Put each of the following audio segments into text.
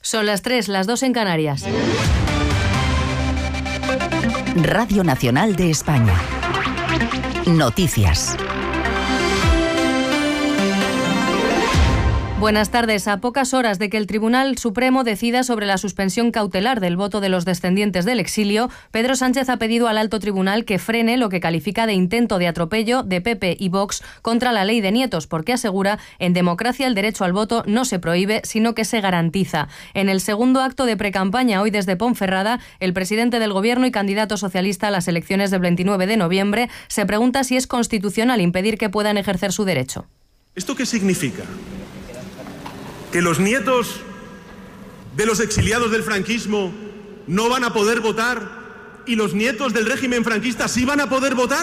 Son las 3, las 2 en Canarias. Radio Nacional de España. Noticias. Buenas tardes. A pocas horas de que el Tribunal Supremo decida sobre la suspensión cautelar del voto de los descendientes del exilio, Pedro Sánchez ha pedido al alto tribunal que frene lo que califica de intento de atropello de PP y Vox contra la ley de nietos, porque asegura, en democracia el derecho al voto no se prohíbe, sino que se garantiza. En el segundo acto de precampaña hoy desde Ponferrada, el presidente del Gobierno y candidato socialista a las elecciones del 29 de noviembre se pregunta si es constitucional impedir que puedan ejercer su derecho. ¿Esto qué significa? ¿Que los nietos de los exiliados del franquismo no van a poder votar y los nietos del régimen franquista sí van a poder votar?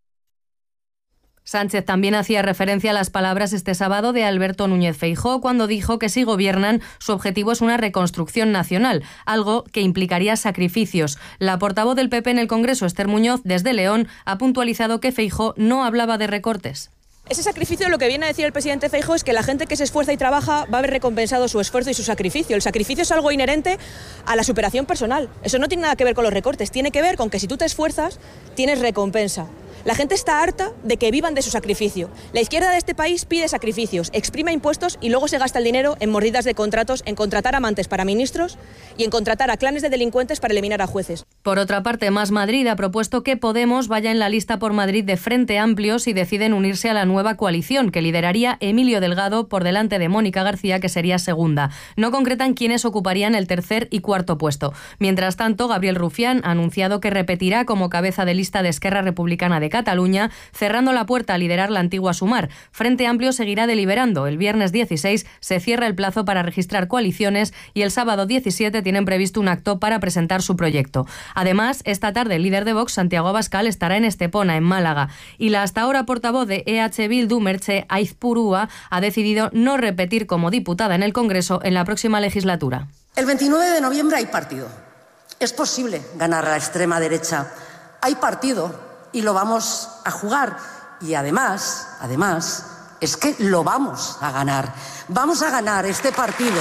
Sánchez también hacía referencia a las palabras este sábado de Alberto Núñez Feijóo cuando dijo que si gobiernan su objetivo es una reconstrucción nacional, algo que implicaría sacrificios. La portavoz del PP en el Congreso, Esther Muñoz, desde León, ha puntualizado que Feijóo no hablaba de recortes. Ese sacrificio, lo que viene a decir el presidente Feijóo es que la gente que se esfuerza y trabaja va a haber recompensado su esfuerzo y su sacrificio. El sacrificio es algo inherente a la superación personal. Eso no tiene nada que ver con los recortes, tiene que ver con que si tú te esfuerzas, tienes recompensa. La gente está harta de que vivan de su sacrificio. La izquierda de este país pide sacrificios, exprime impuestos y luego se gasta el dinero en mordidas de contratos, en contratar amantes para ministros y en contratar a clanes de delincuentes para eliminar a jueces. Por otra parte, Más Madrid ha propuesto que Podemos vaya en la lista por Madrid de Frente Amplio si deciden unirse a la nueva coalición, que lideraría Emilio Delgado por delante de Mónica García, que sería segunda. No concretan quiénes ocuparían el tercer y cuarto puesto. Mientras tanto, Gabriel Rufián ha anunciado que repetirá como cabeza de lista de Esquerra Republicana de Cataluña, cerrando la puerta a liderar la antigua Sumar. Frente Amplio seguirá deliberando. El viernes 16 se cierra el plazo para registrar coaliciones y el sábado 17 tienen previsto un acto para presentar su proyecto. Además, esta tarde el líder de Vox, Santiago Abascal, estará en Estepona, en Málaga. Y la hasta ahora portavoz de EH Bildu, Merche Aizpurúa, ha decidido no repetir como diputada en el Congreso en la próxima legislatura. El 29 de noviembre hay partido. Es posible ganar a la extrema derecha. Hay partido y lo vamos a jugar. Y además, es que lo vamos a ganar. Vamos a ganar este partido.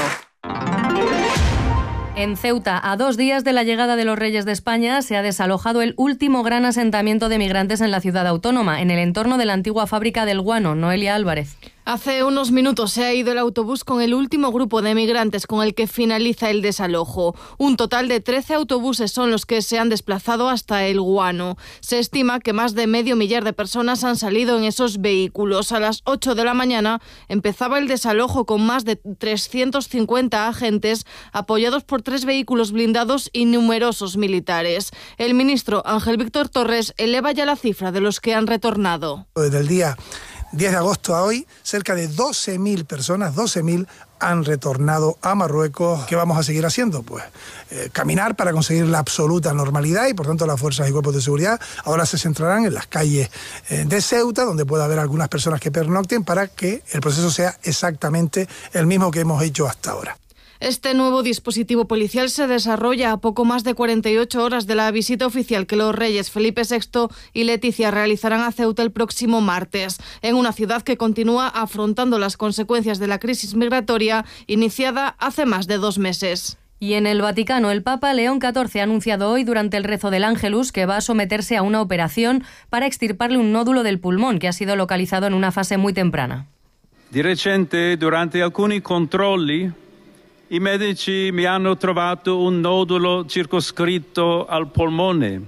En Ceuta, a 2 días de la llegada de los Reyes de España, se ha desalojado el último gran asentamiento de migrantes en la ciudad autónoma, en el entorno de la antigua fábrica del guano. Noelia Álvarez. Hace unos minutos se ha ido el autobús con el último grupo de migrantes con el que finaliza el desalojo. Un total de 13 autobuses son los que se han desplazado hasta el guano. Se estima que más de 500.000 de personas han salido en esos vehículos. A las 8 de la mañana empezaba el desalojo con más de 350 agentes apoyados por 3 vehículos blindados y numerosos militares. El ministro Ángel Víctor Torres eleva ya la cifra de los que han retornado. Desde el día 10 de agosto a hoy, cerca de 12.000 personas, 12.000 han retornado a Marruecos. ¿Qué vamos a seguir haciendo? Pues caminar para conseguir la absoluta normalidad y por tanto las fuerzas y cuerpos de seguridad ahora se centrarán en las calles de Ceuta, donde puede haber algunas personas que pernocten para que el proceso sea exactamente el mismo que hemos hecho hasta ahora. Este nuevo dispositivo policial se desarrolla a poco más de 48 horas de la visita oficial que los reyes Felipe VI y Leticia realizarán a Ceuta el próximo martes, en una ciudad que continúa afrontando las consecuencias de la crisis migratoria iniciada hace más de 2 meses. Y en el Vaticano, el Papa León XIV ha anunciado hoy durante el rezo del Ángelus que va a someterse a una operación para extirparle un nódulo del pulmón que ha sido localizado en una fase muy temprana. Di recente, durante alcuni controlli, i medici mi hanno trovato un nodulo circoscritto al polmone.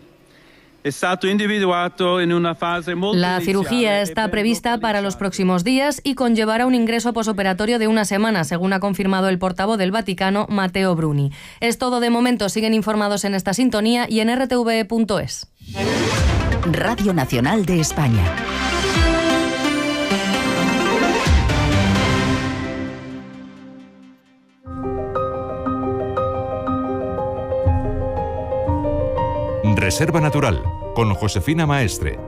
La cirugía está prevista para los próximos días y conllevará un ingreso posoperatorio de 1 semana, según ha confirmado el portavoz del Vaticano, Matteo Bruni. Es todo de momento. Siguen informados en esta sintonía y en rtv.es. Radio Nacional de España. Reserva Natural, con Josefina Maestre.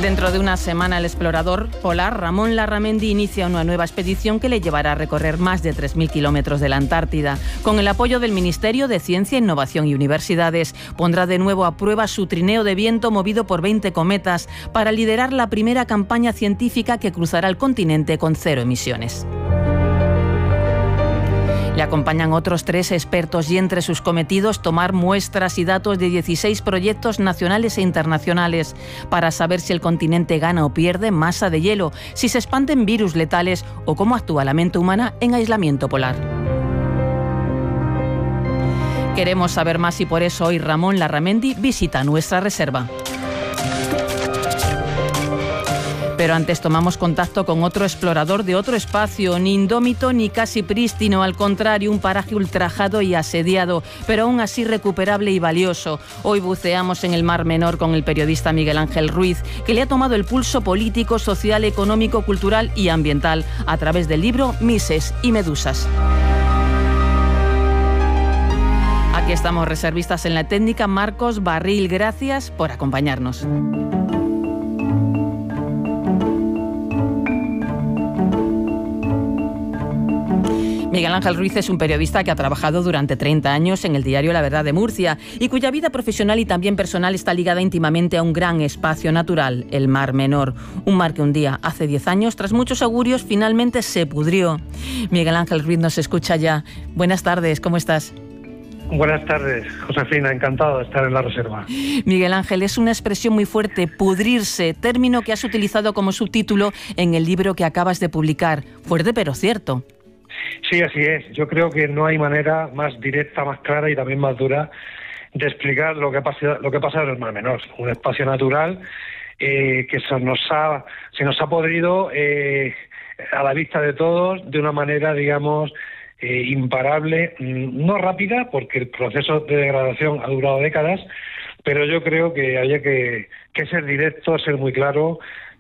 Dentro de una semana, el explorador polar Ramón Larramendi inicia una nueva expedición que le llevará a recorrer más de 3.000 kilómetros de la Antártida. Con el apoyo del Ministerio de Ciencia, Innovación y Universidades, pondrá de nuevo a prueba su trineo de viento movido por 20 cometas para liderar la primera campaña científica que cruzará el continente con 0 emisiones. Le acompañan otros 3 expertos y entre sus cometidos tomar muestras y datos de 16 proyectos nacionales e internacionales para saber si el continente gana o pierde masa de hielo, si se expanden virus letales o cómo actúa la mente humana en aislamiento polar. Queremos saber más y por eso hoy Ramón Larramendi visita nuestra reserva. Pero antes tomamos contacto con otro explorador de otro espacio, ni indómito ni casi prístino, al contrario, un paraje ultrajado y asediado, pero aún así recuperable y valioso. Hoy buceamos en el Mar Menor con el periodista Miguel Ángel Ruiz, que le ha tomado el pulso político, social, económico, cultural y ambiental a través del libro Mises y Medusas. Aquí estamos, reservistas en la técnica. Marcos Barril, gracias por acompañarnos. Miguel Ángel Ruiz es un periodista que ha trabajado durante 30 años en el diario La Verdad de Murcia y cuya vida profesional y también personal está ligada íntimamente a un gran espacio natural, el Mar Menor. Un mar que un día, hace 10 años, tras muchos augurios, finalmente se pudrió. Miguel Ángel Ruiz nos escucha ya. Buenas tardes, ¿cómo estás? Buenas tardes, Josefina, encantado de estar en la reserva. Miguel Ángel, es una expresión muy fuerte, pudrirse, término que has utilizado como subtítulo en el libro que acabas de publicar. Fuerte pero cierto. Sí, así es. Yo creo que no hay manera más directa, más clara y también más dura de explicar lo que pasa en el Mar Menor. Un espacio natural que se nos ha podrido a la vista de todos de una manera, digamos, imparable, no rápida, porque el proceso de degradación ha durado décadas, pero yo creo que había que ser directo, ser muy claro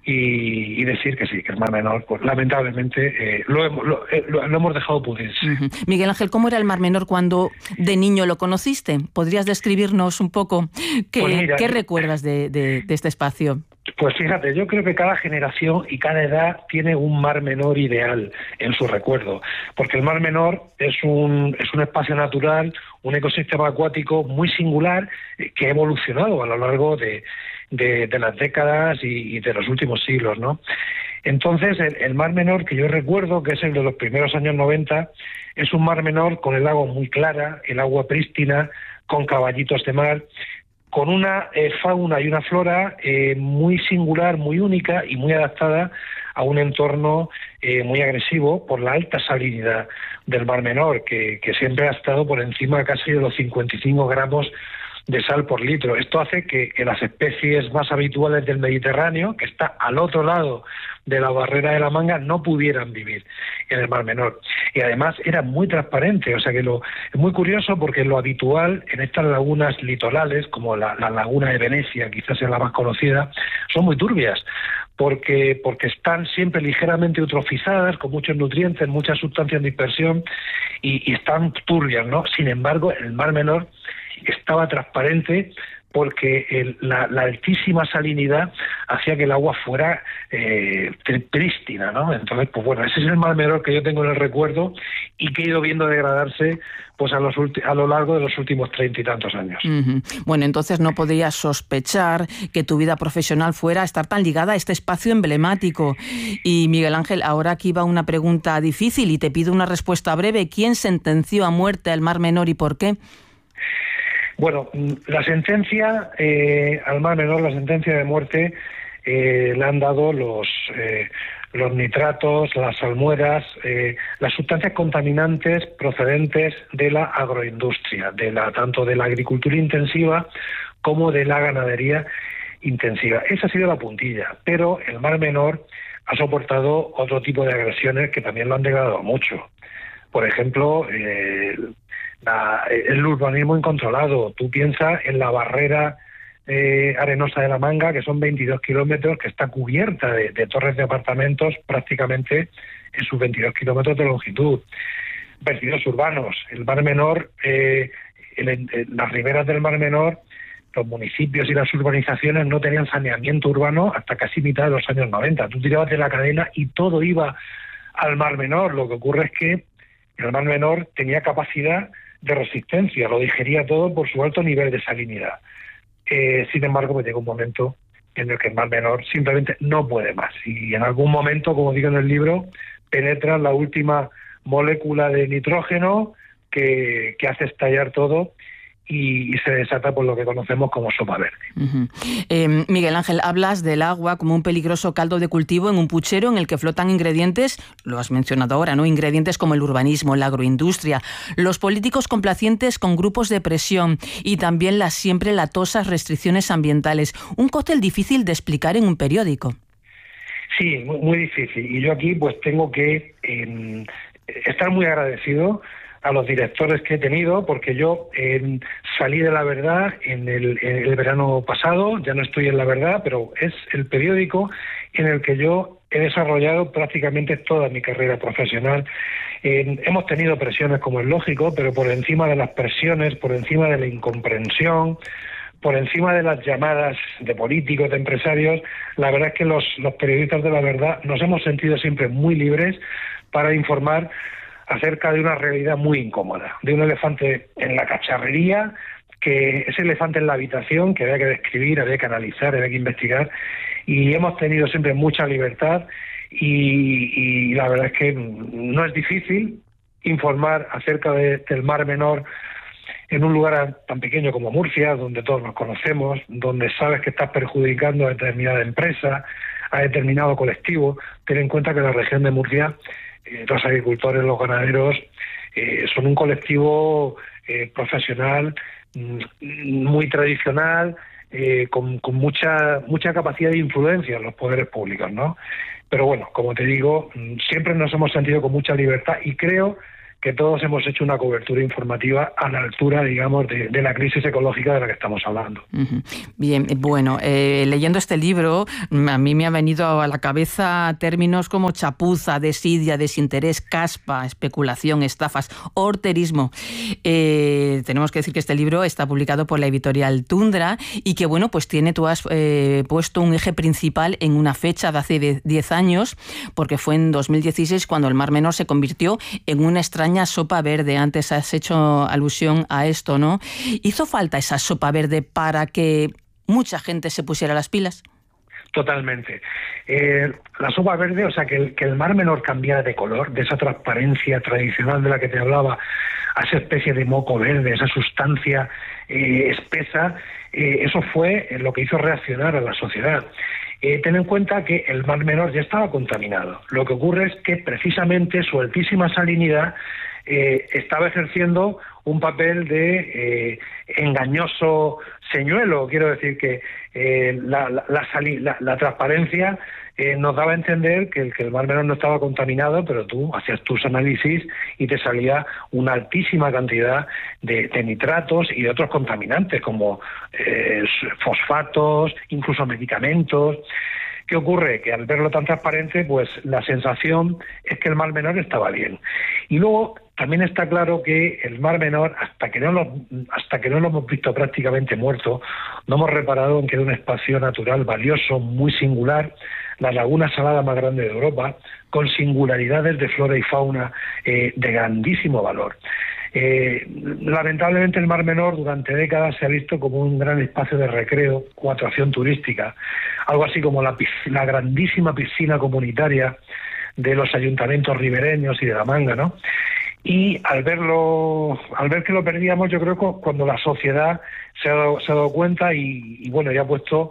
y decir que sí, que el Mar Menor, pues lamentablemente lo hemos dejado pudrirse. Uh-huh. Miguel Ángel, ¿cómo era el Mar Menor cuando de niño lo conociste? ¿Podrías describirnos un poco qué recuerdas de este espacio? Pues fíjate, yo creo que cada generación y cada edad tiene un Mar Menor ideal en su recuerdo, porque el Mar Menor es un espacio natural, un ecosistema acuático muy singular que ha evolucionado a lo largo de las décadas y de los últimos siglos, ¿no? Entonces, el Mar Menor que yo recuerdo, que es el de los primeros años 90, es un Mar Menor con el agua muy clara, el agua prístina, con caballitos de mar, con una fauna y una flora muy singular, muy única y muy adaptada a un entorno muy agresivo por la alta salinidad del Mar Menor, que siempre ha estado por encima casi de los 55 gramos de sal por litro. Esto hace que las especies más habituales del Mediterráneo, que está al otro lado de la barrera de la Manga, no pudieran vivir en el Mar Menor. Y además era muy transparente, o sea que es muy curioso porque lo habitual en estas lagunas litorales, como la laguna de Venecia, quizás es la más conocida, son muy turbias, porque están siempre ligeramente eutrofizadas, con muchos nutrientes, muchas sustancias de dispersión, y están turbias, ¿no? Sin embargo, el Mar Menor estaba transparente porque la altísima salinidad hacía que el agua fuera prístina, ¿no? Entonces, pues bueno, ese es el Mar Menor que yo tengo en el recuerdo y que he ido viendo degradarse pues a lo largo de los últimos 30 y tantos años. Uh-huh. Bueno, entonces no podías sospechar que tu vida profesional fuera a estar tan ligada a este espacio emblemático. Y Miguel Ángel, ahora aquí va una pregunta difícil y te pido una respuesta breve. ¿Quién sentenció a muerte al Mar Menor y por qué? Bueno, la sentencia al Mar Menor, la sentencia de muerte, la han dado los nitratos, las salmueras, las sustancias contaminantes procedentes de la agroindustria, tanto de la agricultura intensiva como de la ganadería intensiva. Esa ha sido la puntilla, pero el Mar Menor ha soportado otro tipo de agresiones que también lo han degradado mucho. Por ejemplo, el urbanismo incontrolado. Tú piensas en la barrera arenosa de la Manga, que son 22 kilómetros, que está cubierta de torres de apartamentos prácticamente en sus 22 kilómetros de longitud. Vertidos urbanos. El Mar Menor, las riberas del Mar Menor los municipios y las urbanizaciones no tenían saneamiento urbano hasta casi mitad de los años 90. Tú tirabas de la cadena y todo iba al Mar Menor. Lo que ocurre es que el Mar Menor tenía capacidad de resistencia, lo digería todo por su alto nivel de salinidad. Sin embargo, pues llega un momento en el que el Mar Menor simplemente no puede más. Y en algún momento, como digo en el libro, penetra la última molécula de nitrógeno que hace estallar todo y se desata por lo que conocemos como sopa verde. Miguel Ángel, hablas del agua como un peligroso caldo de cultivo en un puchero en el que flotan ingredientes, lo has mencionado ahora, ¿no? Ingredientes como el urbanismo, la agroindustria, los políticos complacientes con grupos de presión y también las siempre latosas restricciones ambientales. Un cóctel difícil de explicar en un periódico. Sí, muy difícil. Y yo aquí pues tengo que estar muy agradecido a los directores que he tenido, porque yo salí de La Verdad en el verano pasado, ya no estoy en La Verdad, pero es el periódico en el que yo he desarrollado prácticamente toda mi carrera profesional. Hemos tenido presiones, como es lógico, pero por encima de las presiones, por encima de la incomprensión, por encima de las llamadas de políticos, de empresarios, la verdad es que los periodistas de La Verdad nos hemos sentido siempre muy libres para informar acerca de una realidad muy incómoda, de un elefante en la cacharrería, que ese elefante en la habitación que había que describir, había que analizar, había que investigar, y hemos tenido siempre mucha libertad y la verdad es que no es difícil informar acerca del Mar Menor en un lugar tan pequeño como Murcia, donde todos nos conocemos, donde sabes que estás perjudicando a determinada empresa, a determinado colectivo. Ten en cuenta que la región de Murcia, los agricultores, los ganaderos, son un colectivo profesional muy tradicional, con mucha capacidad de influencia en los poderes públicos, ¿no? Pero bueno, como te digo, siempre nos hemos sentido con mucha libertad y creo que todos hemos hecho una cobertura informativa a la altura, digamos, de la crisis ecológica de la que estamos hablando. Bien, bueno, leyendo este libro, a mí me ha venido a la cabeza términos como chapuza, desidia, desinterés, caspa, especulación, estafas, horterismo. Tenemos que decir que este libro está publicado por la editorial Tundra y que, bueno, pues tú has puesto un eje principal en una fecha de hace 10 años, porque fue en 2016 cuando el Mar Menor se convirtió en una extraña sopa verde. Antes has hecho alusión a esto, ¿no? ¿Hizo falta esa sopa verde para que mucha gente se pusiera las pilas? Totalmente. La sopa verde, o sea, que el Mar Menor cambiara de color, de esa transparencia tradicional de la que te hablaba, a esa especie de moco verde, esa sustancia espesa, eso fue lo que hizo reaccionar a la sociedad. Ten en cuenta que el Mar Menor ya estaba contaminado. Lo que ocurre es que precisamente su altísima salinidad estaba ejerciendo un papel de engañoso señuelo. Quiero decir que la transparencia nos daba a entender que el Mar Menor no estaba contaminado, pero tú hacías tus análisis y te salía una altísima cantidad de nitratos y de otros contaminantes como fosfatos, incluso medicamentos. ¿Qué ocurre? Que al verlo tan transparente, pues la sensación es que el Mar Menor estaba bien. Y luego también está claro que el Mar Menor, hasta que no lo hemos visto prácticamente muerto, no hemos reparado en que era un espacio natural valioso, muy singular, la laguna salada más grande de Europa, con singularidades de flora y fauna de grandísimo valor. Lamentablemente el Mar Menor durante décadas se ha visto como un gran espacio de recreo o atracción turística, algo así como la grandísima piscina comunitaria de los ayuntamientos ribereños y de La Manga, ¿no? Y al ver que lo perdíamos, yo creo que cuando la sociedad se ha dado cuenta y bueno, ya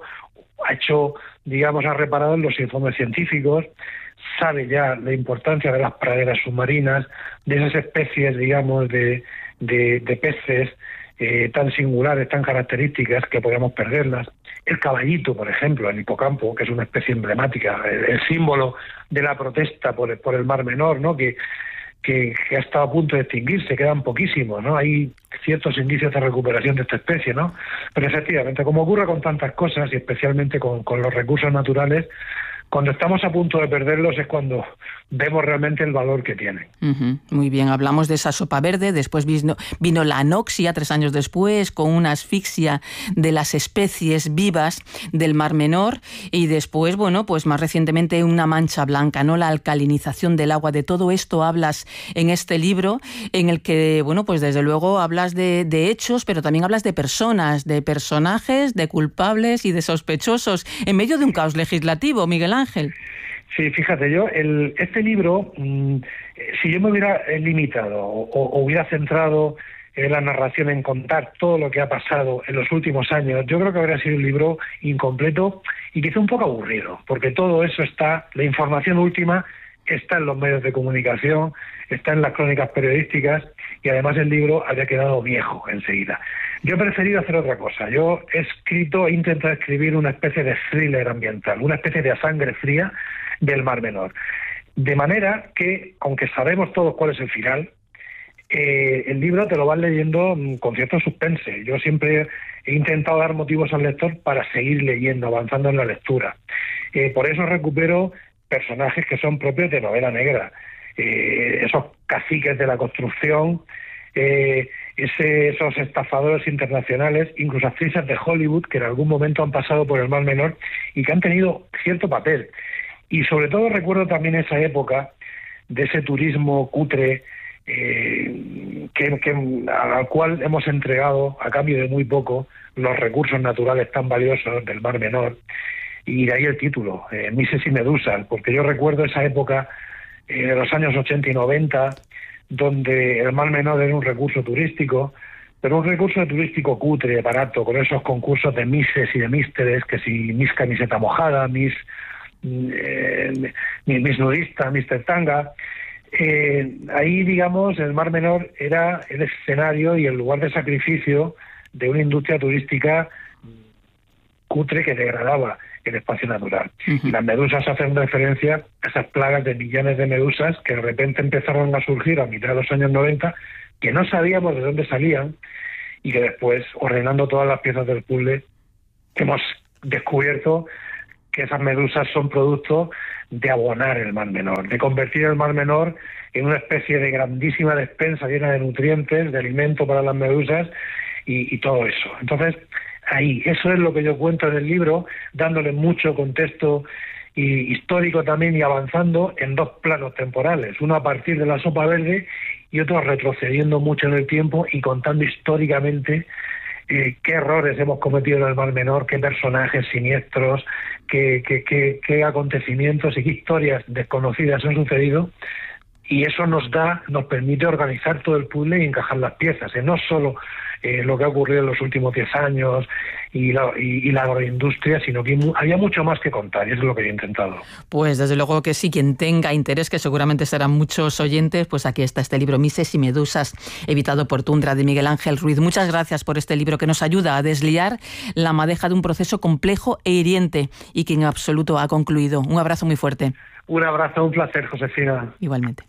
ha reparado en los informes científicos, sabe ya la importancia de las praderas submarinas, de esas especies, digamos, de peces tan singulares, tan características que podíamos perderlas. El caballito, por ejemplo, el hipocampo, que es una especie emblemática, el símbolo de la protesta por el Mar Menor, ¿no? Que ha estado a punto de extinguirse, quedan poquísimos, ¿no? Hay ciertos indicios de recuperación de esta especie, ¿no? Pero efectivamente, como ocurre con tantas cosas, y especialmente con los recursos naturales, cuando estamos a punto de perderlos es cuando vemos realmente el valor que tienen. Muy bien, hablamos de esa sopa verde, después vino la anoxia 3 años después, con una asfixia de las especies vivas del Mar Menor, y después, bueno, pues más recientemente una mancha blanca, ¿no? La alcalinización del agua. De todo esto hablas en este libro, en el que, bueno, pues desde luego hablas de hechos, pero también hablas de personas, de personajes, de culpables y de sospechosos, en medio de un caos legislativo, Miguel Ángel. Sí, fíjate, este libro, si yo me hubiera limitado o hubiera centrado en la narración, en contar todo lo que ha pasado en los últimos años, yo creo que habría sido un libro incompleto y quizá un poco aburrido, porque todo eso está, la información última está en los medios de comunicación, está en las crónicas periodísticas, y además el libro había quedado viejo enseguida. Yo he preferido hacer otra cosa. Yo he intentado escribir una especie de thriller ambiental, una especie de sangre fría del Mar Menor. De manera que, aunque sabemos todos cuál es el final, el libro te lo vas leyendo con cierto suspense. Yo siempre he intentado dar motivos al lector para seguir leyendo, avanzando en la lectura. Por eso recupero personajes que son propios de novela negra. Esos caciques de la construcción, esos estafadores internacionales, incluso actrices de Hollywood que en algún momento han pasado por el Mar Menor y que han tenido cierto papel. Y sobre todo recuerdo también esa época de ese turismo cutre al cual hemos entregado a cambio de muy poco los recursos naturales tan valiosos del Mar Menor, y de ahí el título, Mises y Medusas, porque yo recuerdo esa época de los años 80 y 90, donde el Mar Menor era un recurso turístico, pero un recurso turístico cutre, barato, con esos concursos de Misses y de Místeres, que si Miss Camiseta Mojada, Miss Nudista, Mister Tanga. Ahí, digamos, el Mar Menor era el escenario y el lugar de sacrificio de una industria turística cutre que degradaba el espacio natural. Y las medusas hacen referencia a esas plagas de millones de medusas que de repente empezaron a surgir a mitad de los años 90, que no sabíamos de dónde salían, y que después, ordenando todas las piezas del puzzle, hemos descubierto que esas medusas son producto de abonar el Mar Menor, de convertir el Mar Menor en una especie de grandísima despensa llena de nutrientes, de alimento para las medusas y todo eso. Entonces, ahí, eso es lo que yo cuento en el libro, dándole mucho contexto histórico también y avanzando en 2 planos temporales, uno a partir de la sopa verde y otro retrocediendo mucho en el tiempo y contando históricamente qué errores hemos cometido en el Mar Menor, qué personajes siniestros, qué acontecimientos y qué historias desconocidas han sucedido, y eso nos permite organizar todo el puzzle y encajar las piezas, no solo lo que ha ocurrido en los últimos 10 años y la agroindustria, sino que había mucho más que contar, y eso es lo que yo he intentado. Pues desde luego que sí, quien tenga interés, que seguramente serán muchos oyentes, pues aquí está este libro, Mises y Medusas, editado por Tundra, de Miguel Ángel Ruiz. Muchas gracias por este libro que nos ayuda a desliar la madeja de un proceso complejo e hiriente y que en absoluto ha concluido. Un abrazo muy fuerte. Un abrazo, un placer, Josefina. Igualmente.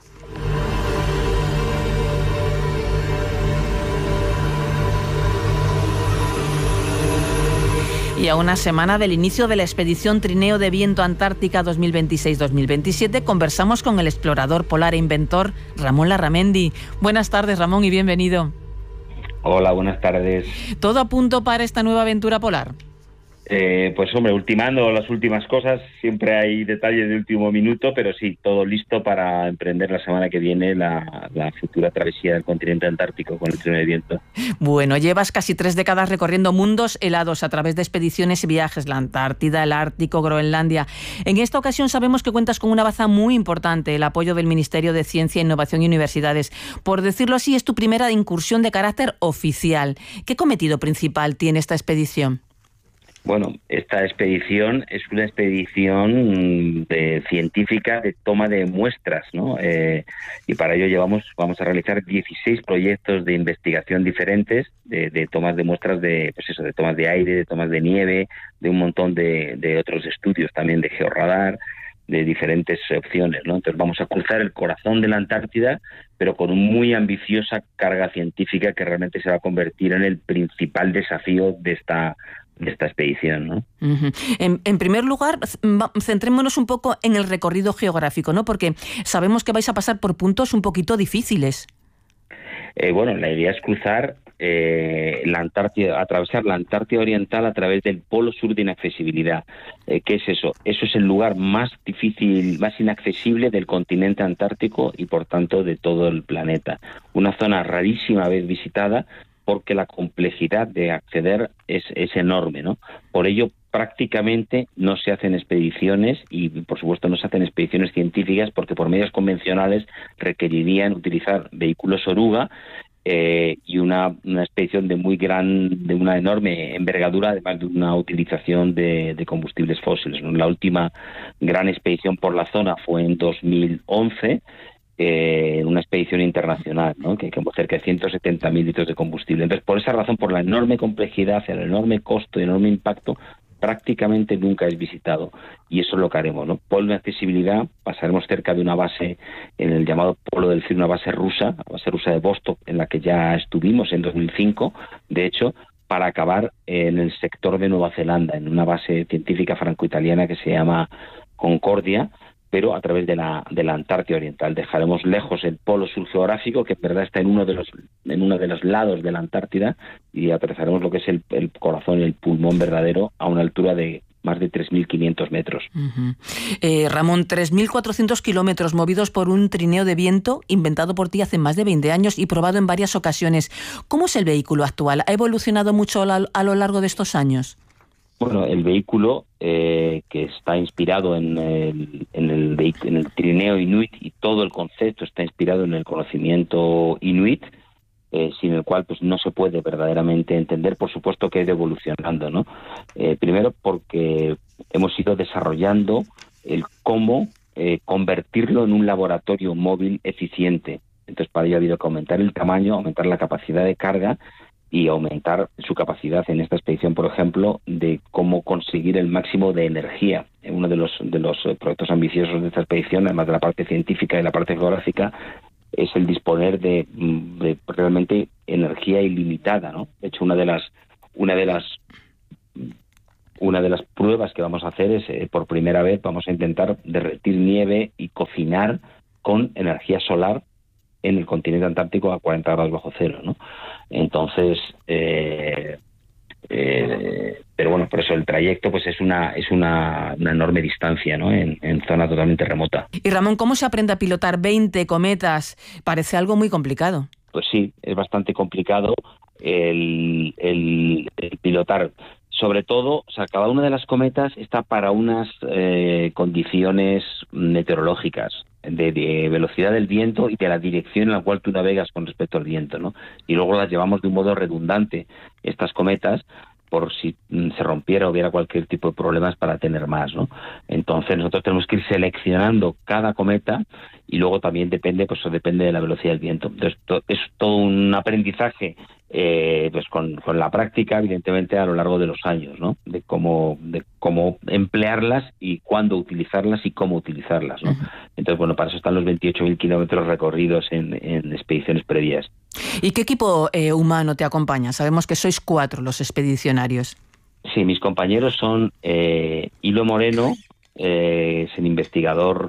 Y a una semana del inicio de la expedición Trineo de Viento Antártica 2026-2027, conversamos con el explorador polar e inventor Ramón Larramendi. Buenas tardes, Ramón, y bienvenido. Hola, buenas tardes. ¿Todo a punto para esta nueva aventura polar? Pues hombre, ultimando las últimas cosas, siempre hay detalles de último minuto, pero sí, todo listo para emprender la semana que viene la futura travesía del continente antártico con el trineo de viento. Bueno, llevas casi 3 décadas recorriendo mundos helados a través de expediciones y viajes, la Antártida, el Ártico, Groenlandia. En esta ocasión sabemos que cuentas con una baza muy importante, el apoyo del Ministerio de Ciencia, Innovación y Universidades. Por decirlo así, es tu primera incursión de carácter oficial. ¿Qué cometido principal tiene esta expedición? Bueno, esta expedición es una expedición científica de toma de muestras, ¿no? Y para ello vamos a realizar 16 proyectos de investigación diferentes, de tomas de muestras de tomas de aire, de tomas de nieve, de un montón de otros estudios también de georradar, de diferentes opciones, ¿no? Entonces vamos a cruzar el corazón de la Antártida, pero con una muy ambiciosa carga científica que realmente se va a convertir en el principal desafío de esta expedición, ¿no? En primer lugar, centrémonos un poco en el recorrido geográfico, ¿no? Porque sabemos que vais a pasar por puntos un poquito difíciles. Bueno, la idea es cruzar la Antártida, atravesar la Antártida Oriental a través del polo sur de inaccesibilidad. ¿Qué es eso? Eso es el lugar más difícil, más inaccesible del continente antártico y, por tanto, de todo el planeta. Una zona rarísima vez visitada, porque la complejidad de acceder es enorme, ¿no? Por ello, prácticamente no se hacen expediciones y, por supuesto, no se hacen expediciones científicas, porque por medios convencionales requerirían utilizar vehículos oruga y una expedición de una enorme envergadura, además de una utilización de combustibles fósiles, ¿no? La última gran expedición por la zona fue en 2011, una expedición internacional, ¿no? Que quemó cerca de 170.000 litros de combustible. Entonces, por esa razón, por la enorme complejidad, el enorme costo y el enorme impacto, prácticamente nunca es visitado. Y eso es lo que haremos, ¿no? Polo de accesibilidad, pasaremos cerca de una base, en el llamado Polo del Frío, una base rusa, la base rusa de Vostok, en la que ya estuvimos en 2005, de hecho, para acabar en el sector de Nueva Zelanda, en una base científica franco-italiana que se llama Concordia, pero a través de la Antártida Oriental. Dejaremos lejos el polo sur geográfico, que en verdad está en uno de los lados de la Antártida, y atravesaremos lo que es el corazón y el pulmón verdadero a una altura de más de 3.500 metros. Ramón, 3.400 kilómetros movidos por un trineo de viento inventado por ti hace más de 20 años y probado en varias ocasiones. ¿Cómo es el vehículo actual? ¿Ha evolucionado mucho a lo largo de estos años? Bueno, el vehículo que está inspirado en el trineo inuit, y todo el concepto está inspirado en el conocimiento inuit, sin el cual pues no se puede verdaderamente entender. Por supuesto que ha ido evolucionando, ¿no? Primero porque hemos ido desarrollando el cómo convertirlo en un laboratorio móvil eficiente. Entonces, para ello ha habido que aumentar el tamaño, aumentar la capacidad de carga y aumentar su capacidad en esta expedición, por ejemplo, de cómo conseguir el máximo de energía. Uno de los proyectos ambiciosos de esta expedición, además de la parte científica y la parte geográfica, es el disponer de realmente energía ilimitada, ¿no? De hecho, una de las pruebas que vamos a hacer es, por primera vez, vamos a intentar derretir nieve y cocinar con energía solar en el continente antártico a 40 grados bajo cero, ¿no? Entonces, pero bueno, por eso el trayecto pues es una enorme distancia, ¿no? En zona totalmente remota. Y Ramón, ¿cómo se aprende a pilotar 20 cometas? Parece algo muy complicado. Pues sí, es bastante complicado el pilotar. Sobre todo, o sea, cada una de las cometas está para unas condiciones meteorológicas, de velocidad del viento y de la dirección en la cual tú navegas con respecto al viento, ¿no? Y luego las llevamos de un modo redundante, estas cometas, por si se rompiera o hubiera cualquier tipo de problemas para tener más, ¿no? Entonces nosotros tenemos que ir seleccionando cada cometa y luego también depende de la velocidad del viento. Entonces es todo un aprendizaje pues con la práctica, evidentemente, a lo largo de los años, ¿no? De cómo emplearlas y cuándo utilizarlas y cómo utilizarlas, ¿no? Entonces, bueno, para eso están los 28.000 kilómetros recorridos en expediciones previas. ¿Y qué equipo humano te acompaña? Sabemos que sois 4 los expedicionarios. Sí, mis compañeros son Hilo Moreno, es el investigador,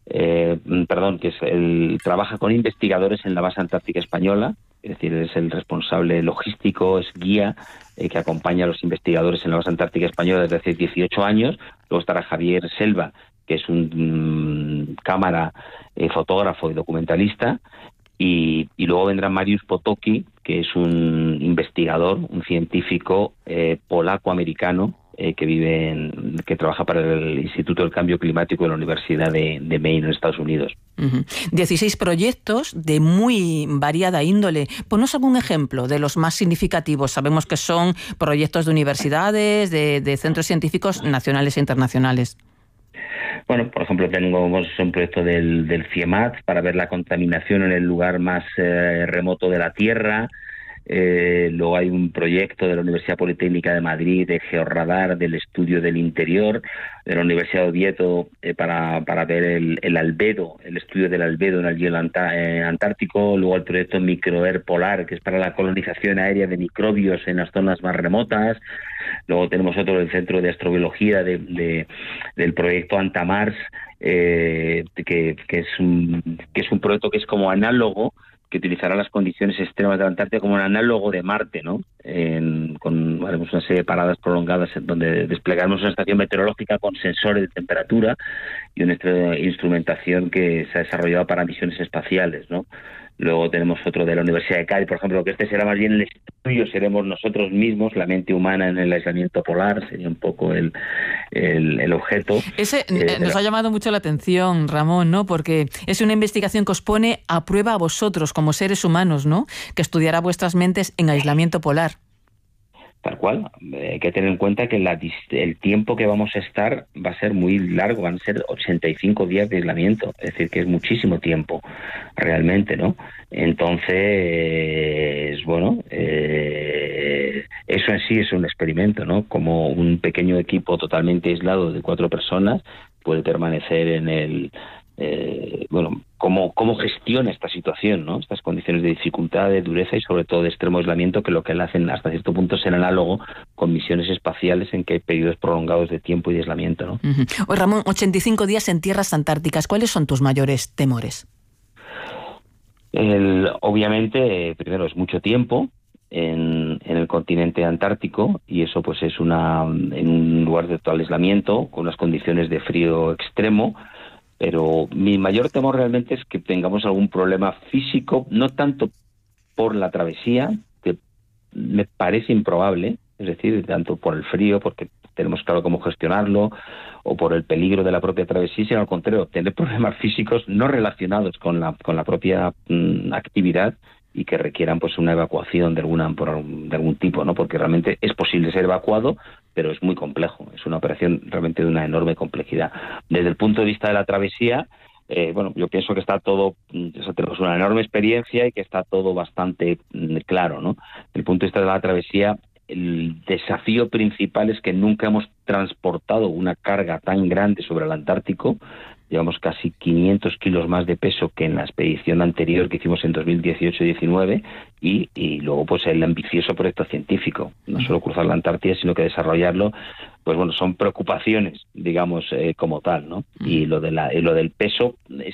trabaja con investigadores en la base antártica española, es decir, es el responsable logístico, es guía que acompaña a los investigadores en la base antártica española desde hace 18 años. Luego estará Javier Selva, que es un cámara, fotógrafo y documentalista. Y luego vendrá Mariusz Potocki, que es un investigador, un científico polaco-americano que trabaja para el Instituto del Cambio Climático de la Universidad de Maine, en Estados Unidos. 16 proyectos de muy variada índole. Ponnos algún ejemplo de los más significativos. Sabemos que son proyectos de universidades, de centros científicos nacionales e internacionales. Bueno, por ejemplo, tenemos un proyecto del CIEMAT para ver la contaminación en el lugar más remoto de la Tierra. Luego hay un proyecto de la Universidad Politécnica de Madrid de georradar del estudio del interior, de la Universidad de Oviedo para ver el albedo, el estudio del albedo en el hielo antártico. Luego el proyecto Microair Polar, que es para la colonización aérea de microbios en las zonas más remotas. Luego tenemos otro del Centro de Astrobiología del proyecto Antamars, que es un proyecto que es como análogo, que utilizará las condiciones extremas de la Antártida como un análogo de Marte, ¿no? Haremos una serie de paradas prolongadas donde desplegaremos una estación meteorológica con sensores de temperatura y una instrumentación que se ha desarrollado para misiones espaciales, ¿no? Luego tenemos otro de la Universidad de Cádiz, por ejemplo, que este será más bien el estudio, seremos nosotros mismos, la mente humana en el aislamiento polar, sería un poco el objeto. Ese nos ha llamado mucho la atención, Ramón, ¿no? Porque es una investigación que os pone a prueba a vosotros como seres humanos, ¿no? Que estudiará vuestras mentes en aislamiento polar. Tal cual. Hay que tener en cuenta que el tiempo que vamos a estar va a ser muy largo, van a ser 85 días de aislamiento, es decir, que es muchísimo tiempo realmente, ¿no? Entonces, bueno, eso en sí es un experimento, ¿no? Como un pequeño equipo totalmente aislado de 4 personas puede permanecer en el... cómo gestiona esta situación, ¿no? Estas condiciones de dificultad, de dureza y sobre todo de extremo aislamiento, que lo que le hacen hasta cierto punto es el análogo con misiones espaciales en que hay periodos prolongados de tiempo y de aislamiento, ¿no? Oye, Ramón, 85 días en tierras antárticas, ¿cuáles son tus mayores temores? Obviamente, primero es mucho tiempo en el continente antártico, y eso pues es en un lugar de total aislamiento, con unas condiciones de frío extremo. Pero mi mayor temor realmente es que tengamos algún problema físico, no tanto por la travesía, que me parece improbable, es decir, tanto por el frío, porque tenemos claro cómo gestionarlo, o por el peligro de la propia travesía, sino al contrario, tener problemas físicos no relacionados con la propia actividad y que requieran pues una evacuación de algún tipo, ¿no? Porque realmente es posible ser evacuado, pero es muy complejo, es una operación realmente de una enorme complejidad. Desde el punto de vista de la travesía, yo pienso que está todo, tenemos una enorme experiencia y que está todo bastante claro, ¿no? Desde el punto de vista de la travesía, el desafío principal es que nunca hemos transportado una carga tan grande sobre el Antártico. Llevamos casi 500 kilos más de peso que en la expedición anterior que hicimos en 2018-19 y luego pues el ambicioso proyecto científico, no solo cruzar la Antártida sino que desarrollarlo, pues bueno, son preocupaciones, digamos, como tal, ¿no? Y lo del peso es